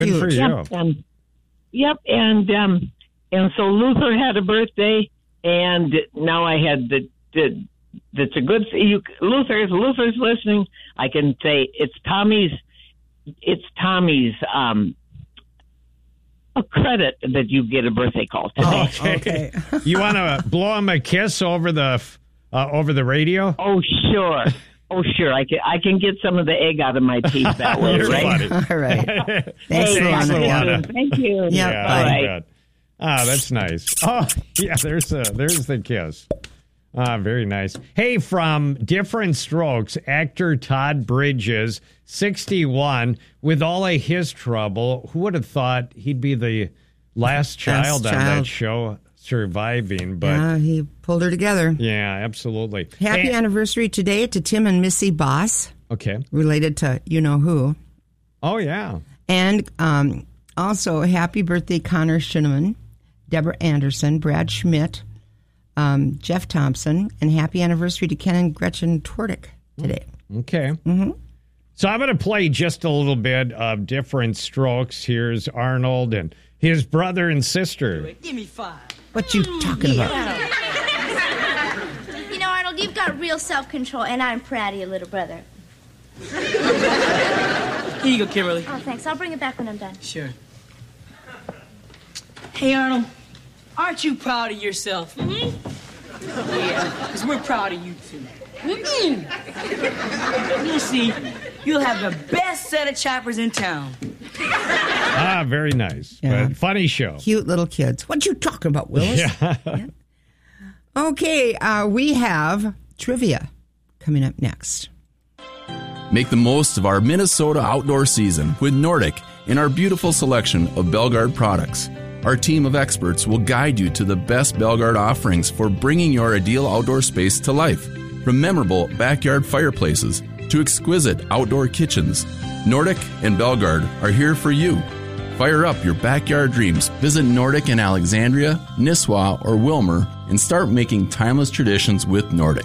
Good for you. Yep, and so Luther had a birthday, and now I had that's a good. Luther, if Luther's listening, I can say it's Tommy's. It's Tommy's. A credit that you get a birthday call today. Oh, okay. You want to blow him a kiss over the radio? Oh, sure. I can get some of the egg out of my teeth that way, right? All right. Thanks, Luana. Thank you. Yeah, all right. That's nice. Oh, yeah, there's the kiss. Very nice. Hey, from Different Strokes, actor Todd Bridges, 61, with all of his trouble, who would have thought he'd be the last child on that show surviving? But yeah, he pulled her together. Yeah, absolutely. Happy anniversary today to Tim and Missy Boss. Okay. Related to you-know-who. Oh, yeah. And also, happy birthday, Connor Shinneman, Deborah Anderson, Brad Schmidt, Jeff Thompson, and happy anniversary to Ken and Gretchen Twardick today. Okay. Mm-hmm. So I'm going to play just a little bit of Different Strokes. Here's Arnold and his brother and sister. Give me 5. What you talking about? You know, Arnold, you've got real self-control, and I'm proud of you, little brother. Here you go, Kimberly. Oh, thanks. I'll bring it back when I'm done. Sure. Hey, Arnold. Aren't you proud of yourself? Mm-hmm. Yeah, because we're proud of you, too. Mm-hmm. You'll see, you'll have the best set of choppers in town. Very nice. Yeah. But funny show. Cute little kids. What you talking about, Willis? Yeah. Okay, we have trivia coming up next. Make the most of our Minnesota outdoor season with Nordic in our beautiful selection of Belgard products. Our team of experts will guide you to the best Belgard offerings for bringing your ideal outdoor space to life. From memorable backyard fireplaces to exquisite outdoor kitchens, Nordic and Belgard are here for you. Fire up your backyard dreams. Visit Nordic in Alexandria, Nisswa, or Wilmer and start making timeless traditions with Nordic.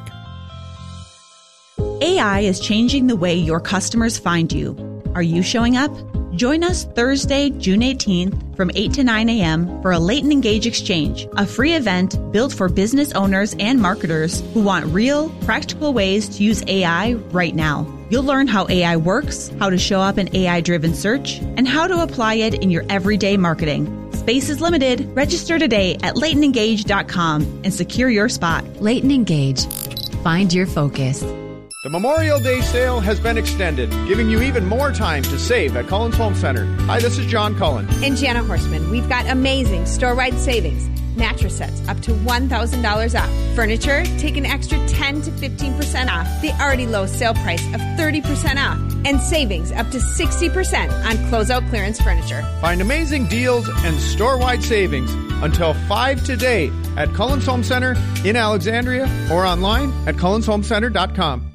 AI is changing the way your customers find you. Are you showing up? Join us Thursday, June 18th from 8 to 9 a.m. for a Leighton Engage Exchange, a free event built for business owners and marketers who want real, practical ways to use AI right now. You'll learn how AI works, how to show up in AI-driven search, and how to apply it in your everyday marketing. Space is limited. Register today at LeightonEngage.com and secure your spot. Leighton Engage. Find your focus. The Memorial Day sale has been extended, giving you even more time to save at Cullen's Home Center. Hi, this is John Cullen. And Jana Horstman. We've got amazing store-wide savings. Mattress sets up to $1,000 off. Furniture, take an extra 10 to 15% off the already low sale price of 30% off. And savings up to 60% on closeout clearance furniture. Find amazing deals and store-wide savings until 5 today at Cullen's Home Center in Alexandria or online at cullenshomecenter.com.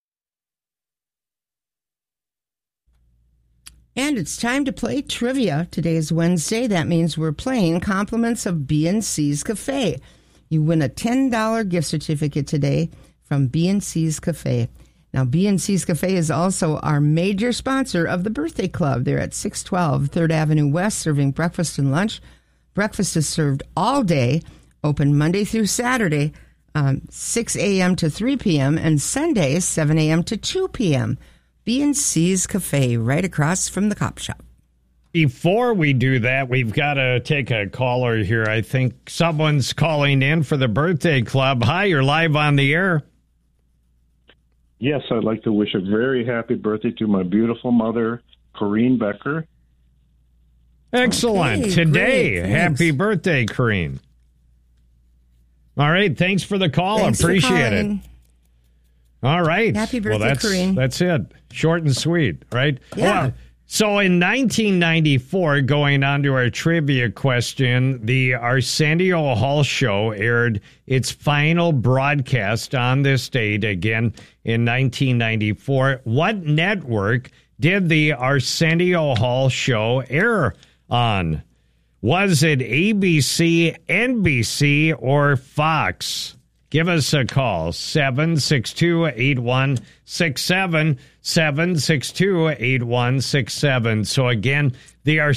And it's time to play trivia. Today is Wednesday. That means we're playing compliments of B&C's Cafe. You win a $10 gift certificate today from B&C's Cafe. Now, B&C's Cafe is also our major sponsor of the Birthday Club. They're at 612 3rd Avenue West, serving breakfast and lunch. Breakfast is served all day, open Monday through Saturday, 6 a.m. to 3 p.m., and Sundays, 7 a.m. to 2 p.m., B&C's Cafe, right across from the Cop Shop. Before we do that, we've got to take a caller here. I think someone's calling in for the Birthday Club. Hi, you're live on the air. Yes, I'd like to wish a very happy birthday to my beautiful mother, Corrine Becker. Excellent. Okay, today. great. Happy birthday, Corrine. All right, thanks for the call. Thanks Appreciate it. All right. Happy birthday, Corrine. That's it. Short and sweet, right? Yeah. Well, so in 1994, going on to our trivia question, the Arsenio Hall Show aired its final broadcast on this date again in 1994. What network did the Arsenio Hall Show air on? Was it ABC, NBC, or Fox? Give us a call, 762-8167. 762-8167. So again, the